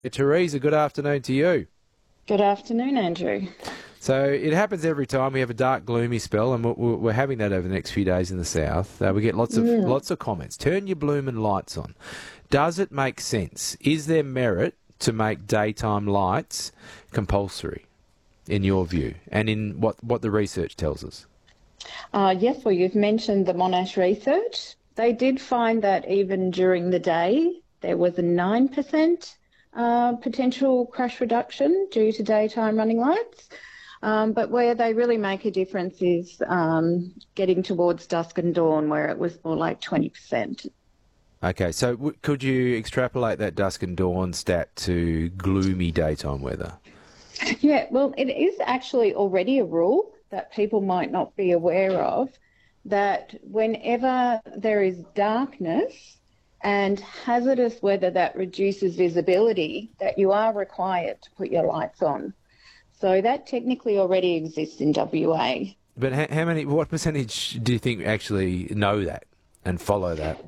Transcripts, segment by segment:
Teresa, good afternoon to you. Good afternoon, Andrew. So it happens every time we have a dark, gloomy spell, and we're having that over the next few days in the south. We get lots of comments. Turn your blooming lights on. Does it make sense? Is there merit to make daytime lights compulsory, in your view, and in what the research tells us? Yes, well, you've mentioned the Monash research. They did find that even during the day, there was a 9% potential crash reduction due to daytime running lights. But where they really make a difference is getting towards dusk and dawn, where it was more like 20%. Okay, so could you extrapolate that dusk and dawn stat to gloomy daytime weather? Yeah, well, it is actually already a rule that people might not be aware of, that whenever there is darkness and hazardous weather that reduces visibility, that you are required to put your lights on. So that technically already exists in WA. But what percentage do you think actually know that and follow that?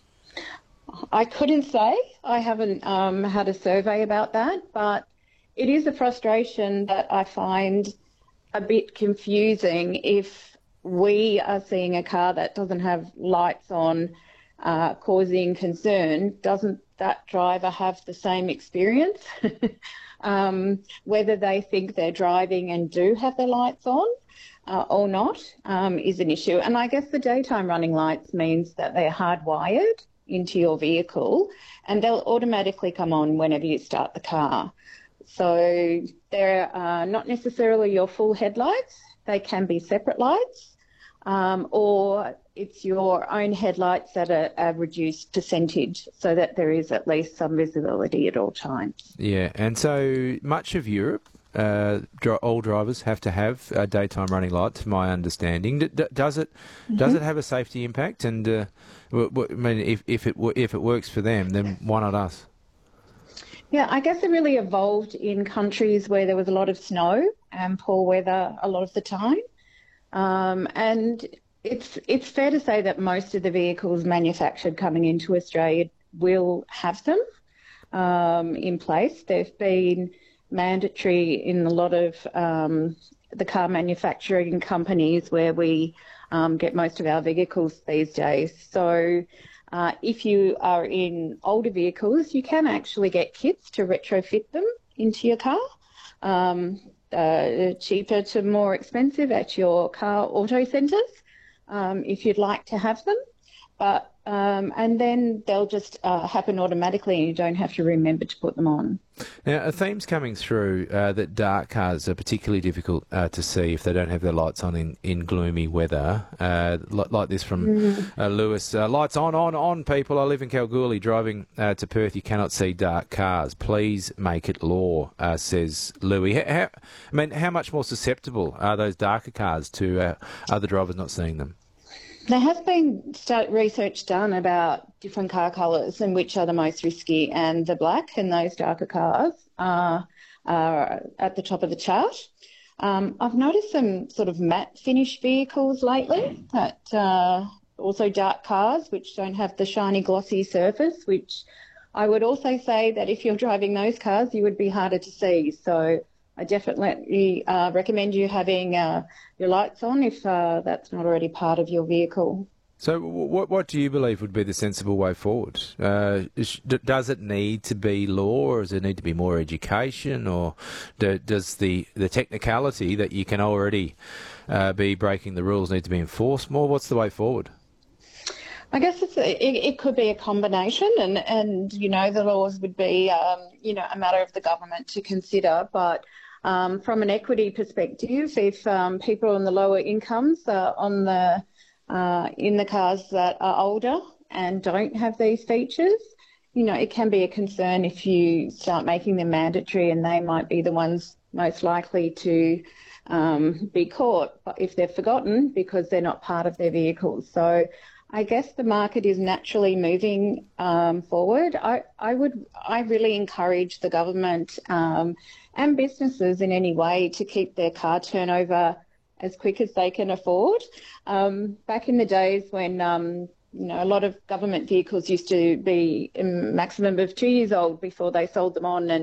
I couldn't say. I haven't had a survey about that, but it is a frustration that I find a bit confusing if we are seeing a car that doesn't have lights on causing concern. Doesn't that driver have the same experience? Whether they think they're driving and do have their lights on or not is an issue. And I guess the daytime running lights means that they're hardwired into your vehicle and they'll automatically come on whenever you start the car. So they're not necessarily your full headlights. They can be separate lights, or it's your own headlights at a reduced percentage so that there is at least some visibility at all times. Yeah, and so much of Europe, all drivers have to have daytime running lights, to my understanding. Does it have a safety impact? And I mean, if it works for them, then why not us? Yeah, I guess it really evolved in countries where there was a lot of snow and poor weather a lot of the time. And it's fair to say that most of the vehicles manufactured coming into Australia will have them in place. They've been mandatory in a lot of the car manufacturing companies where we get most of our vehicles these days. So if you are in older vehicles, you can actually get kits to retrofit them into your car. Cheaper to more expensive at your car auto centres if you'd like to have them. But and then they'll just happen automatically and you don't have to remember to put them on. Now, a theme's coming through that dark cars are particularly difficult to see if they don't have their lights on in gloomy weather. Like this from Lewis. Lights on, people. I live in Kalgoorlie. Driving to Perth, you cannot see dark cars. Please make it law, says Louis. How much more susceptible are those darker cars to other drivers not seeing them? There has been research done about different car colours and which are the most risky, and the black and those darker cars are at the top of the chart. I've noticed some sort of matte finish vehicles lately, that also dark cars which don't have the shiny glossy surface, which I would also say that if you're driving those cars you would be harder to see. So I definitely recommend you having your lights on if that's not already part of your vehicle. So what do you believe would be the sensible way forward? Does it need to be law, or does it need to be more education, or does the technicality that you can already be breaking the rules need to be enforced more? What's the way forward? I guess it could be a combination, and you know the laws would be a matter of the government to consider, but from an equity perspective, if people on the lower incomes are in the cars that are older and don't have these features, it can be a concern if you start making them mandatory, and they might be the ones most likely to be caught if they're forgotten because they're not part of their vehicles. So I guess the market is naturally moving forward. I really encourage the government and businesses in any way to keep their car turnover as quick as they can afford. Back in the days when a lot of government vehicles used to be a maximum of 2 years old before they sold them on, and